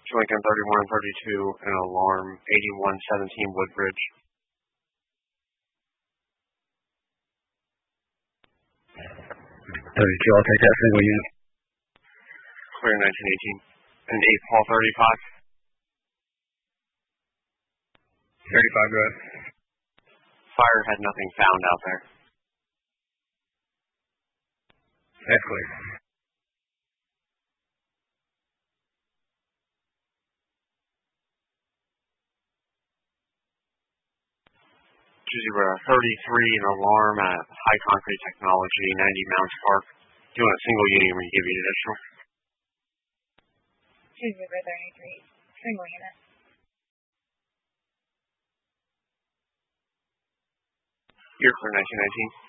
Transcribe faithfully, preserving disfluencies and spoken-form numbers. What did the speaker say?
Lincoln thirty-one thirty-two, an alarm, eighty-one seventeen Woodbridge. thirty-two, I'll take that single unit. Clear nineteen eighteen. And eight Paul thirty-five. thirty-five, go ahead. Fire had nothing found out there. That's clear. Zebra thirty-three, an alarm at High Concrete Technology, ninety Mounds Park. Do you want a single unit or give you an additional? Zebra thirty-three, single unit. You're clear nineteen nineteen.